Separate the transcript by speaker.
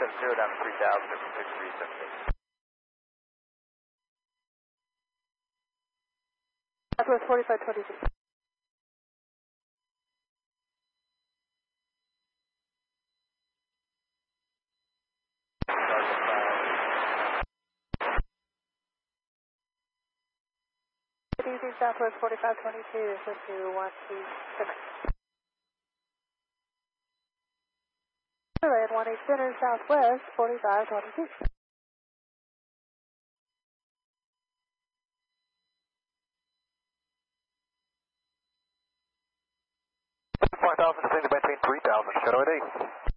Speaker 1: 370 down to 3000, 5378.
Speaker 2: Southwest 4522. Easy Southwest 4522, switch to 126. Red 18 center Southwest 4522.
Speaker 1: 5000, descending between 3000, Shadow ID.